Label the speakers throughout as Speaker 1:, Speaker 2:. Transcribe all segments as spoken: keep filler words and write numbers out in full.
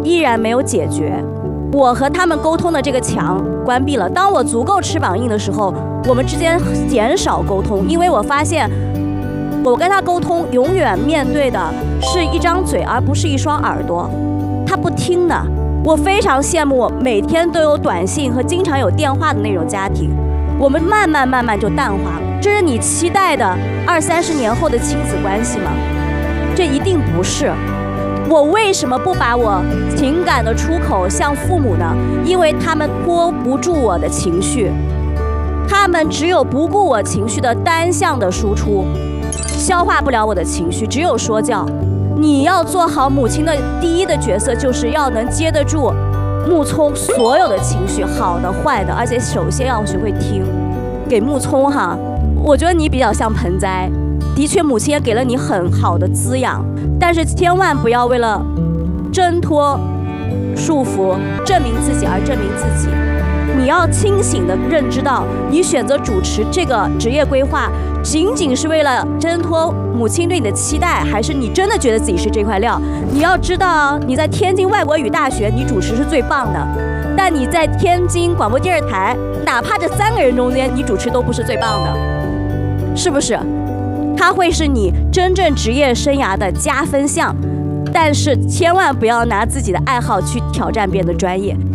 Speaker 1: 依然没有解决。我和他们沟通的这个墙关闭了。当我足够翅膀硬的时候，我们之间减少沟通，因为我发现我跟他沟通永远面对的是一张嘴，而不是一双耳朵。他不听的。我非常羡慕我每天都有短信和经常有电话的那种家庭。我们慢慢慢慢就淡化了。这是你期待的二三十年后的亲子关系吗？这一定不是。我为什么不把我情感的出口向父母呢？因为他们拖不住我的情绪，他们只有不顾我情绪的单向的输出，消化不了我的情绪，只有说教。你要做好母亲的第一的角色，就是要能接得住木聪所有的情绪，好的坏的，而且首先要学会听。给木聪哈，我觉得你比较像盆栽，的确母亲也给了你很好的滋养，但是千万不要为了挣脱束缚证明自己而证明自己。你要清醒地认知到，你选择主持这个职业规划仅仅是为了挣脱母亲对你的期待，还是你真的觉得自己是这块料。你要知道，你在天津外国语大学你主持是最棒的，但你在天津广播电视台，哪怕这三个人中间你主持都不是最棒的，是不是？它会是你真正职业生涯的加分项，但是千万不要拿自己的爱好去挑战别人的专业。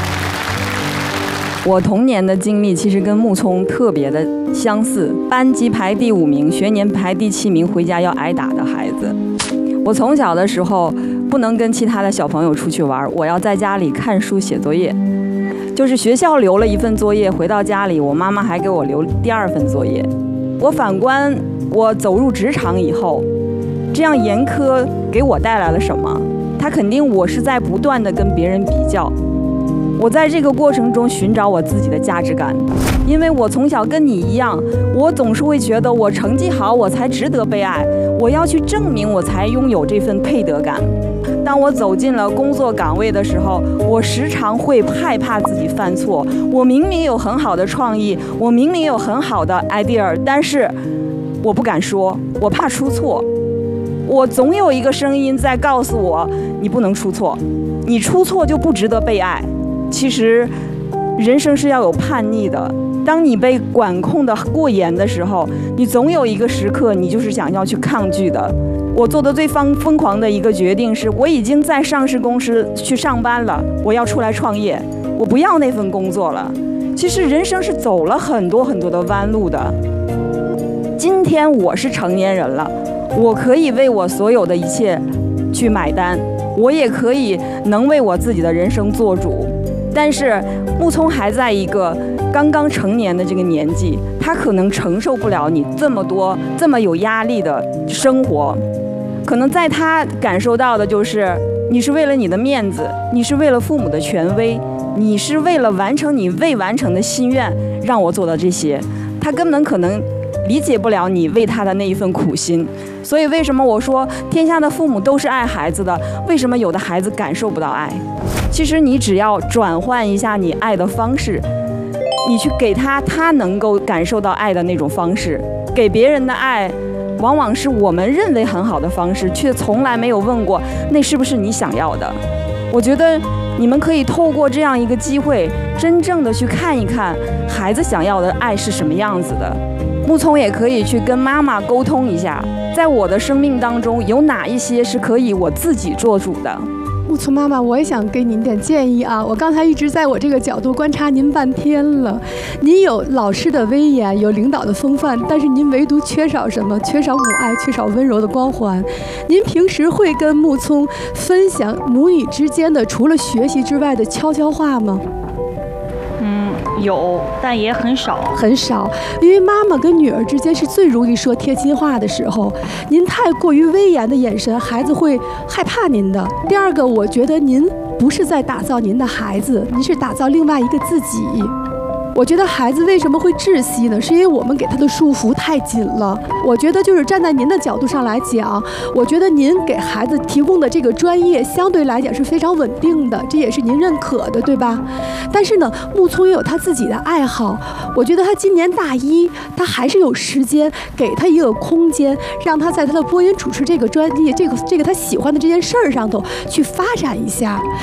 Speaker 2: 我童年的经历其实跟木聪特别的相似，班级排第五名，学年排第七名，回家要挨打的孩子。我从小的时候不能跟其他的小朋友出去玩，我要在家里看书写作业。就是学校留了一份作业，回到家里，我妈妈还给我留第二份作业。我反观我走入职场以后，这样严苛给我带来了什么？它肯定我是在不断的跟别人比较。我在这个过程中寻找我自己的价值感，因为我从小跟你一样，我总是会觉得我成绩好，我才值得被爱，我要去证明我才拥有这份配得感。当我走进了工作岗位的时候，我时常会害怕自己犯错。我明明有很好的创意，我明明有很好的 idea， 但是我不敢说，我怕出错。我总有一个声音在告诉我，你不能出错，你出错就不值得被爱。其实人生是要有叛逆的，当你被管控的过严的时候，你总有一个时刻你就是想要去抗拒的。我做的最疯疯狂的一个决定是，我已经在上市公司去上班了，我要出来创业，我不要那份工作了。其实人生是走了很多很多的弯路的。今天我是成年人了，我可以为我所有的一切去买单，我也可以能为我自己的人生做主。但是木聪还在一个刚刚成年的这个年纪，他可能承受不了你这么多这么有压力的生活。可能在他感受到的就是，你是为了你的面子，你是为了父母的权威，你是为了完成你未完成的心愿让我做到这些。他根本可能理解不了你为他的那一份苦心。所以为什么我说天下的父母都是爱孩子的，为什么有的孩子感受不到爱？其实你只要转换一下你爱的方式，你去给他他能够感受到爱的那种方式。给别人的爱往往是我们认为很好的方式，却从来没有问过那是不是你想要的。我觉得你们可以透过这样一个机会，真正的去看一看孩子想要的爱是什么样子的。木聪也可以去跟妈妈沟通一下，在我的生命当中有哪一些是可以我自己做主的。
Speaker 3: 木聪妈妈，我也想给您点建议啊！我刚才一直在我这个角度观察您半天了。您有老师的威严，有领导的风范，但是您唯独缺少什么？缺少母爱，缺少温柔的光环。您平时会跟木聪分享母女之间的除了学习之外的悄悄话吗？
Speaker 4: 嗯，有，但也很少，
Speaker 3: 很少。因为妈妈跟女儿之间是最容易说贴心话的时候，您太过于威严的眼神，孩子会害怕您的。第二个，我觉得您不是在打造您的孩子，您是打造另外一个自己。我觉得孩子为什么会窒息呢？是因为我们给他的束缚太紧了。我觉得就是站在您的角度上来讲，我觉得您给孩子提供的这个专业相对来讲是非常稳定的，这也是您认可的，对吧？但是呢，木聪也有他自己的爱好。我觉得他今年大一，他还是有时间给他一个空间，让他在他的播音主持这个专业，这个这个他喜欢的这件事儿上头去发展一下。